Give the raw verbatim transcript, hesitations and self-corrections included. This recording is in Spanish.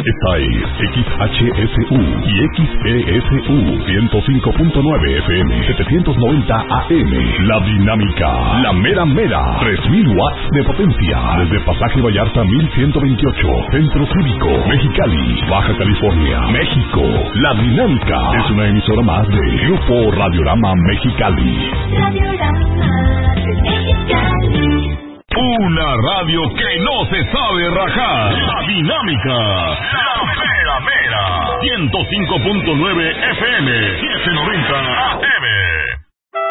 Esta es X H S U y X E S U ciento cinco punto nueve F M, setecientos noventa A M. La Dinámica, la mera mera, tres mil watts de potencia. Desde Pasaje Vallarta mil ciento veintiocho, Centro Cívico, Mexicali, Baja California, México. La Dinámica es una emisora más de Grupo Radiorama Mexicali. Radiorama Mexicali. Una radio que no se sabe rajar. La Dinámica, la mera mera, ciento cinco punto nueve F M, setecientos noventa A M.